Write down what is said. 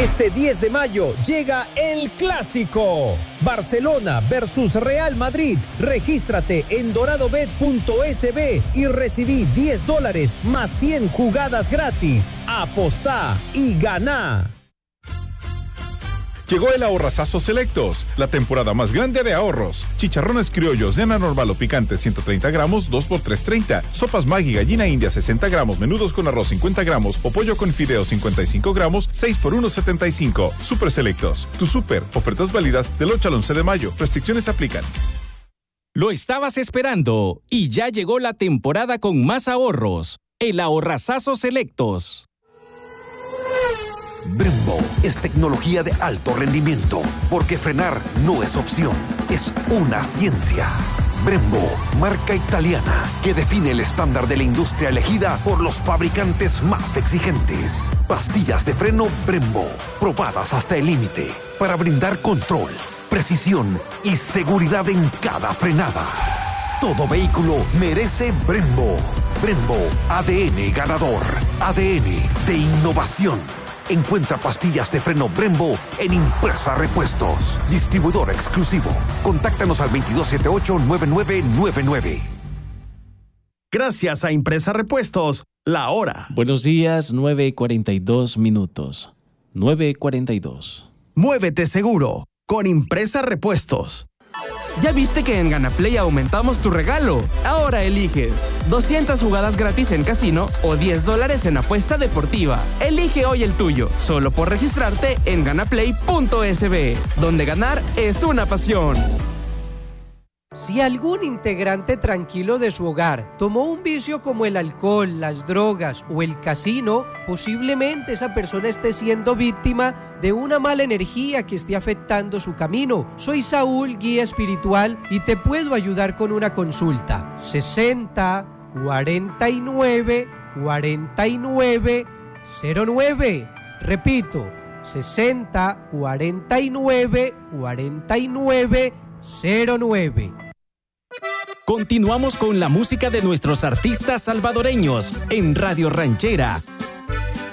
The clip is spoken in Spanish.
Este 10 de mayo llega el Clásico. Barcelona versus Real Madrid. Regístrate en doradobet.sb y recibí $10 más 100 jugadas gratis. Apostá y ganá. Llegó el Ahorrazazo Selectos, la temporada más grande de ahorros. Chicharrones criollos de Ana normal o picante 130 gramos, 2 por 3.30. Sopas Maggi gallina india 60 gramos, menudos con arroz 50 gramos o pollo con fideos 55 gramos, 6 por 1.75. Super Selectos, tu super. Ofertas válidas del 8 al 11 de mayo. Restricciones aplican. Lo estabas esperando y ya llegó la temporada con más ahorros. El Ahorrazazo Selectos. Brembo es tecnología de alto rendimiento, porque frenar no es opción, es una ciencia. Brembo, marca italiana que define el estándar de la industria elegida por los fabricantes más exigentes. Pastillas de freno Brembo, probadas hasta el límite, para brindar control, precisión y seguridad en cada frenada. Todo vehículo merece Brembo. Brembo, ADN ganador, ADN de innovación. Encuentra pastillas de freno Brembo en Impresa Repuestos. Distribuidor exclusivo. Contáctanos al 2278-9999. Gracias a Impresa Repuestos, la hora. Buenos días, 9:42 minutos. 9:42. Muévete seguro con Impresa Repuestos. ¿Ya viste que en GanaPlay aumentamos tu regalo? Ahora eliges 200 jugadas gratis en casino o $10 en apuesta deportiva. Elige hoy el tuyo, solo por registrarte en ganaplay.sb, donde ganar es una pasión. Si algún integrante tranquilo de su hogar tomó un vicio como el alcohol, las drogas o el casino, posiblemente esa persona esté siendo víctima de una mala energía que esté afectando su camino. Soy Saúl, guía espiritual, y te puedo ayudar con una consulta. 60 49 49 09. Repito, 60 49 49 09. Continuamos con la música de nuestros artistas salvadoreños en Radio Ranchera